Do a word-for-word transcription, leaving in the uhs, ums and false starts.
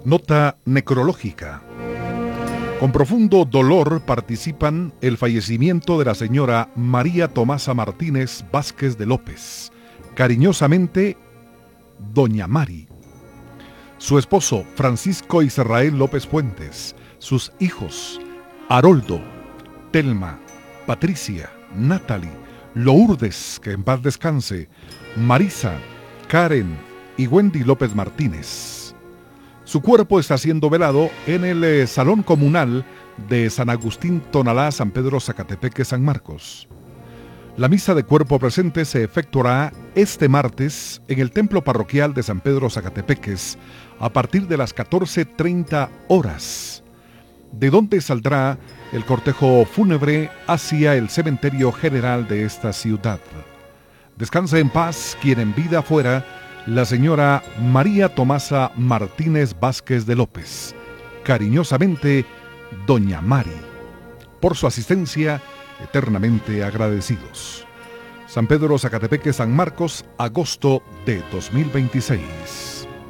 Nota necrológica. Con profundo dolor participan el fallecimiento de la señora María Tomasa Martínez Vázquez de López, cariñosamente Doña Mari. Su esposo Francisco Israel López Fuentes, sus hijos Haroldo, Telma, Patricia, Natalie, Lourdes, que en paz descanse, Marisa, Karen y Wendy López Martínez. Su cuerpo está siendo velado en el eh, Salón Comunal de San Agustín Tonalá, San Pedro Zacatepeque, San Marcos. La misa de cuerpo presente se efectuará este martes en el Templo Parroquial de San Pedro Zacatepeques a partir de las catorce treinta horas, de donde saldrá el cortejo fúnebre hacia el cementerio general de esta ciudad. Descanse en paz quien en vida fuera la señora María Tomasa Martínez Vázquez de López, cariñosamente Doña Mari. Por su asistencia, eternamente agradecidos. San Pedro Zacatepeque, San Marcos, agosto de dos mil veintiséis.